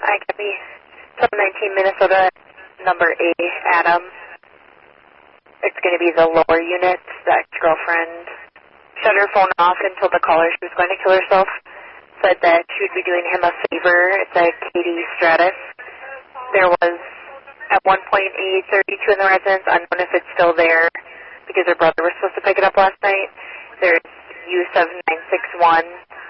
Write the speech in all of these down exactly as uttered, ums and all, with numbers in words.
I could be seven nineteen Minnesota, number A, Adam. It's going to be the lower unit. The ex-girlfriend shut her phone off and told the caller she was going to kill herself. Said that she would be doing him a favor. It's a Katie Stratus. There was, at one point, a thirty-two in the residence. Unknown if it's still there because her brother was supposed to pick it up last night. There's U seven nine six one.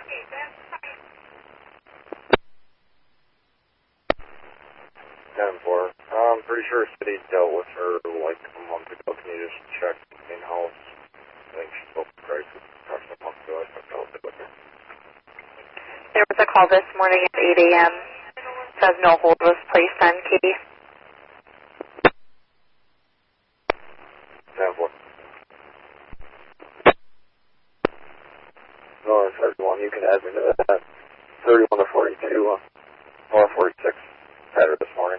ten four. I'm pretty sure City dealt with her like a month ago. Can you just check in-house? I think she spoke to crisis approximately a month ago. I think that was it with her. There was a call this morning at eight A M Says no hold was placed on Katie. ten four. No, it's thirty-one. You can add me to that. thirty-one to forty-two. Uh, or forty-six. Had her this morning.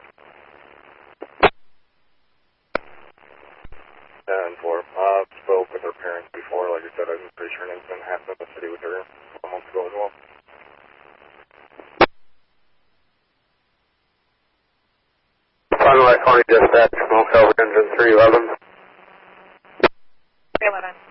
ten four. Uh, spoke with her parents before. Like I said, I'm pretty sure an incident happened in the city with her a month ago as well. Final County Dispatch, Smoke Over Engine three eleven. three eleven.